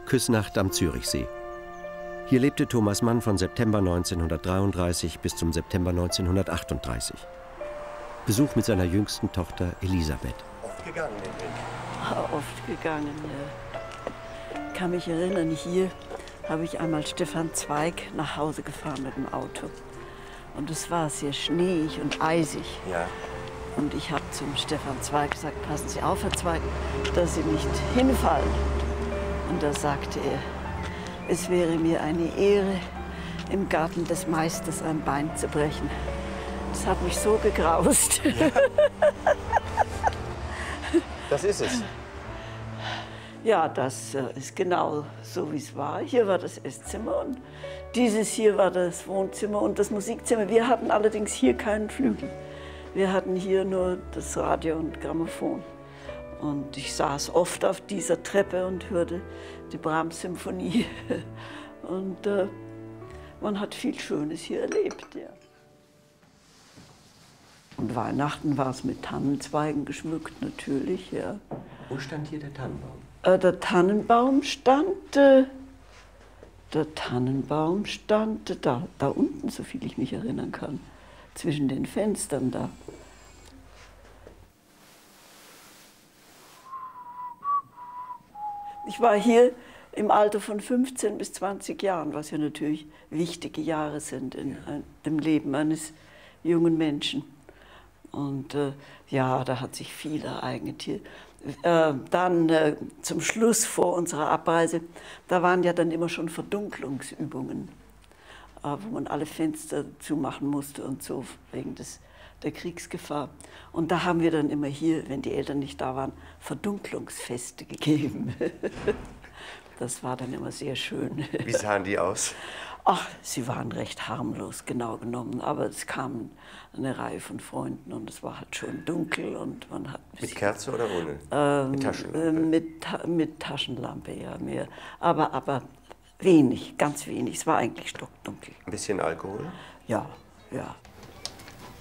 Küsnacht am Zürichsee. Hier lebte Thomas Mann von September 1933 bis zum September 1938. Besuch mit seiner jüngsten Tochter Elisabeth. Oft gegangen, den Weg? Oft gegangen, ja. Ich kann mich erinnern, hier habe ich einmal Stefan Zweig nach Hause gefahren mit dem Auto. Und es war sehr schneeig und eisig. Ja. Und ich habe zum Stefan Zweig gesagt, passen Sie auf, Herr Zweig, dass Sie nicht hinfallen. Und da sagte er, es wäre mir eine Ehre, im Garten des Meisters ein Bein zu brechen. Das hat mich so gegraust. Ja. Das ist es. Ja, das ist genau so, wie es war. Hier war das Esszimmer und dieses hier war das Wohnzimmer und das Musikzimmer. Wir hatten allerdings hier keinen Flügel. Wir hatten hier nur das Radio und Grammophon. Und ich saß oft auf dieser Treppe und hörte die Brahms-Symphonie. Und man hat viel Schönes hier erlebt, ja. Und Weihnachten war es mit Tannenzweigen geschmückt, natürlich, ja. Wo stand hier der Tannenbaum? Der Tannenbaum stand da unten, so viel ich mich erinnern kann, zwischen den Fenstern da. Ich war hier im Alter von 15 bis 20 Jahren, was ja natürlich wichtige Jahre sind in dem Leben eines jungen Menschen. Und ja, da hat sich viel ereignet hier. Dann zum Schluss vor unserer Abreise, da waren ja dann immer schon Verdunklungsübungen, wo man alle Fenster zumachen musste und so wegen der Kriegsgefahr. Und da haben wir dann immer hier, wenn die Eltern nicht da waren, Verdunklungsfeste gegeben. Das war dann immer sehr schön. Wie sahen die aus? Ach, sie waren recht harmlos, genau genommen, aber es kamen eine Reihe von Freunden und es war halt schön dunkel und man hat... Mit Kerze oder ohne? Mit Taschenlampe? Mit Taschenlampe, ja, mehr. Aber wenig, ganz wenig. Es war eigentlich stockdunkel. Ein bisschen Alkohol? Ja, ja.